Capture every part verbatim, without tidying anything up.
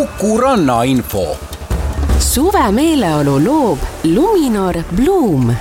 Kuku Rannainfo. Suve meeleolu loob Luminor Bloom.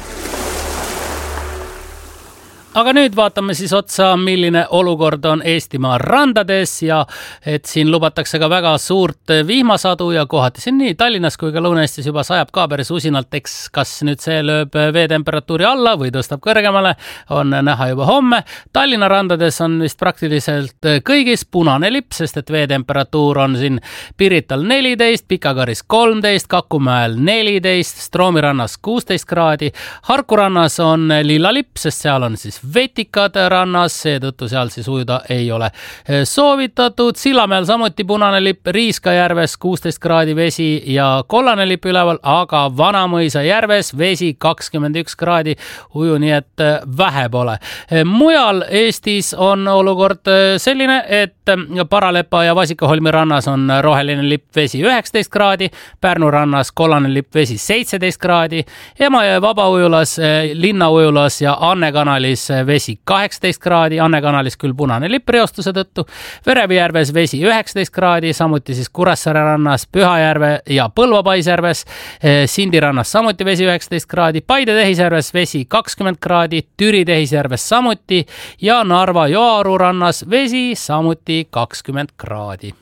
Aga nüüd vaatame siis otsa, milline olukord on Eestimaa randades ja et siin lubatakse ka väga suurt vihmasadu ja kohati siin nii Tallinnas kui ka Lõuna-Eestis juba sajab ka päris usinalt, eks kas nüüd see lööb veetemperatuuri alla või tõstab kõrgemale, on näha juba homme. Tallinna randades on vist praktiliselt kõigis punane lipp, sest et veetemperatuur on siin Pirital neliteist, Pikakaris kolmteist, Kakumäel neliteist, Stroomi rannas kuusteist kraadi, Harku rannas on lilla lipp, sest seal on siis vetikad rannas, seetõttu seal siis ujuda ei ole soovitatud. Sillamäel samuti punane lipp, Riiska järves kuusteist kraadi vesi ja kollane lipp üleval, aga Vanamõisa järves vesi kakskümmend üks kraadi uju, nii et vähe pole. Mujal Eestis on olukord selline, et Paralepa ja Vasikaholmi rannas on roheline lipp vesi üheksateist kraadi, Pärnu rannas kollane lipp vesi seitseteist kraadi, Emajõe vabaujulas, Linnaujulas ja Anne kanalis vesi kaheksateist kraadi, Anne kanalis küll punane lipp reostuse tõttu, Verevijärves vesi üheksateist kraadi, samuti siis Kuressaare rannas, Pühajärve ja Põlva paisjärves, Sindi rannas samuti vesi üheksateist kraadi, Paide tehisjärves vesi kakskümmend kraadi, Türi tehisjärves samuti ja Narva Joaru rannas vesi samuti kakskümmend kraadi.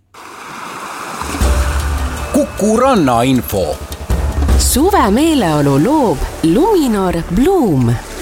Kuku Rannainfo. Suve meeleolu loob Luminor Bloom.